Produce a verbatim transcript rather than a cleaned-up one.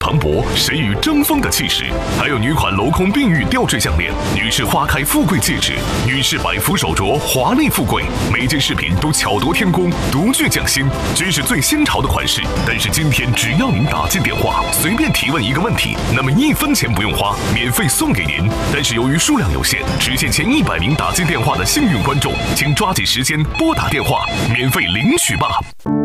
磅礴谁与争锋的气势，还有女款镂空碧玉吊坠项链，女士花开富贵戒指，女士百福手镯华丽富贵，每件饰品都巧夺天工，独具匠心，真是最新潮的款式。但是今天只要您打进电话，随便提问一个问题，那么一分钱不用花，免费送给您。但是由于数量有限，只限前一百名打进电话的幸运观众，请抓紧时间拨打电话，免费领取吧。